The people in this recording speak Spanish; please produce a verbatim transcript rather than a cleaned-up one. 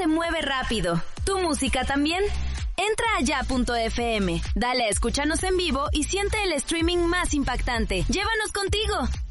se mueve rápido. ¿Tu música también? Entra a ya punto efe eme, dale a escúchanos en vivo y siente el streaming más impactante. ¡Llévanos contigo!